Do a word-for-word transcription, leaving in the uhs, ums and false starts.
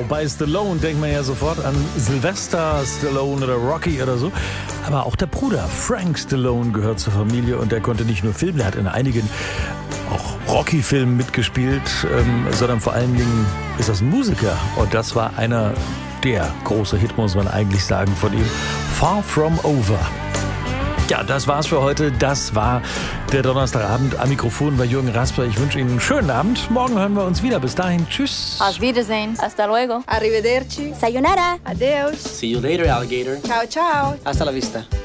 bei Stallone denkt man ja sofort an Sylvester Stallone oder Rocky oder so. Aber auch der Bruder Frank Stallone gehört zur Familie und der konnte nicht nur filmen, er hat in einigen auch Rocky-Filmen mitgespielt, ähm, sondern vor allen Dingen ist das ein Musiker. Und das war einer der große Hit, muss man eigentlich sagen, von ihm. Far From Over. Ja, das war's für heute. Das war der Donnerstagabend. Am Mikrofon war Jürgen Rasper. Ich wünsche Ihnen einen schönen Abend. Morgen hören wir uns wieder. Bis dahin. Tschüss. Auf Wiedersehen. Hasta luego. Arrivederci. Sayonara. Adeus. See you later, alligator. Ciao, ciao. Hasta la vista.